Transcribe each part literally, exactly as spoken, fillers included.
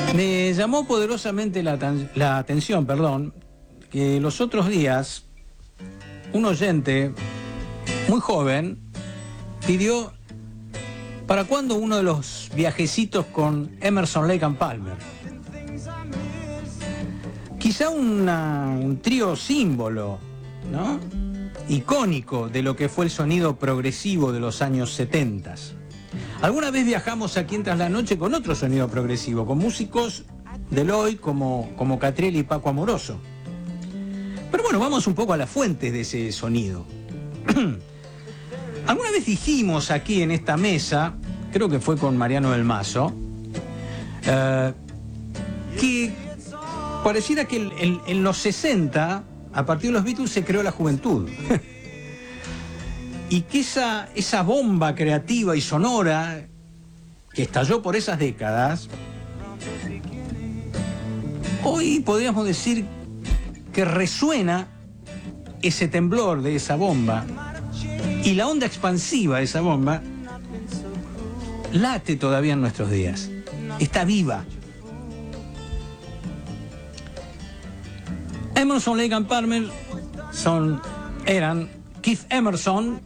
Me llamó poderosamente la, la atención, perdón, que los otros días un oyente muy joven pidió para cuándo uno de los viajecitos con Emerson, Lake and Palmer. Quizá una, un trío símbolo, ¿no?, icónico de lo que fue el sonido progresivo de los años setenta. Alguna vez viajamos aquí en Tras la Noche con otro sonido progresivo, con músicos del hoy como, como Catriel y Paco Amoroso. Pero bueno, vamos un poco a las fuentes de ese sonido. Alguna vez dijimos aquí en esta mesa, creo que fue con Mariano del Mazo, eh, que pareciera que el, el, en los sesenta, a partir de los Beatles, se creó la juventud. Y que esa, esa bomba creativa y sonora que estalló por esas décadas, hoy podríamos decir que resuena ese temblor de esa bomba y la onda expansiva de esa bomba late todavía en nuestros días, está viva. Emerson, Lake and Palmer son, eran Keith Emerson,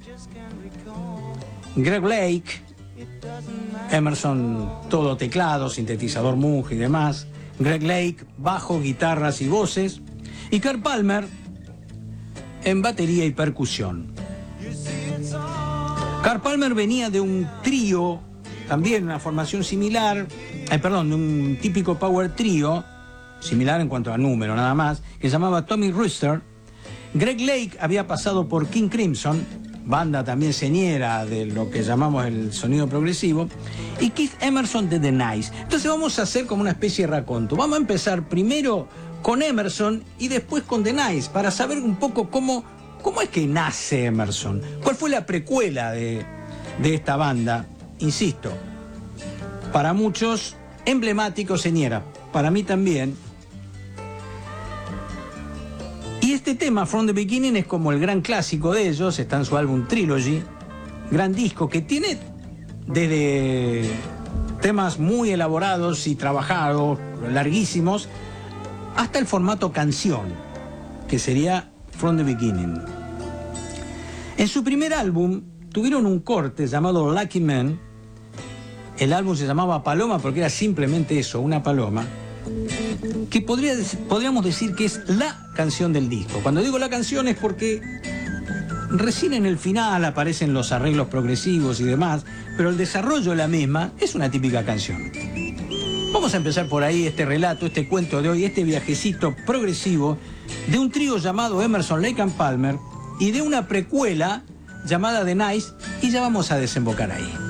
Greg Lake, Emerson todo teclado, sintetizador Moog y demás, Greg Lake, bajo, guitarras y voces, y Carl Palmer en batería y percusión. Carl Palmer venía de un trío, también una formación similar, eh, perdón, de un típico power trío, similar en cuanto a número nada más, que se llamaba Tommy Rooster. Greg Lake había pasado por King Crimson, banda también señera de lo que llamamos el sonido progresivo, y Keith Emerson de The Nice. Entonces vamos a hacer como una especie de raconto. Vamos a empezar primero con Emerson y después con The Nice, para saber un poco cómo, cómo es que nace Emerson, cuál fue la precuela de, de esta banda, insisto, para muchos emblemático, señera, para mí también. Y este tema, From the Beginning, es como el gran clásico de ellos, está en su álbum Trilogy, gran disco que tiene desde temas muy elaborados y trabajados, larguísimos, hasta el formato canción, que sería From the Beginning. En su primer álbum tuvieron un corte llamado Lucky Man. El álbum se llamaba Paloma porque era simplemente eso, una paloma, que podría, podríamos decir que es la canción del disco. Cuando digo la canción es porque recién en el final aparecen los arreglos progresivos y demás, pero el desarrollo de la misma es una típica canción. Vamos a empezar por ahí este relato, este cuento de hoy, este viajecito progresivo de un trío llamado Emerson, Lake and Palmer y de una precuela llamada The Nice, y ya vamos a desembocar ahí.